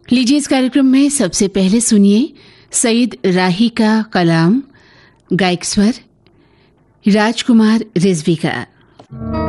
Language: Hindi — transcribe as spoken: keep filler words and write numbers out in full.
लीजिए इस कार्यक्रम में सबसे पहले सुनिए सईद राही का कलाम, गायक स्वर राजकुमार रिजवी का।